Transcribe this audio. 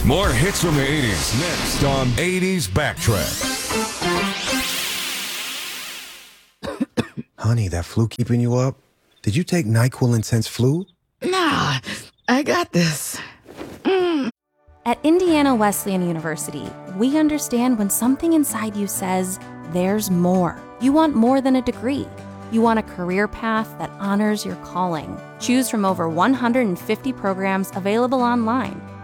More hits from the 80s next on 80s Backtrack. Honey, that flu keeping you up? Did you take NyQuil Intense Flu? Nah, I got this. At Indiana Wesleyan University, we understand when something inside you says, there's more. You want more than a degree. You want a career path that honors your calling. Choose from over 150 programs available online.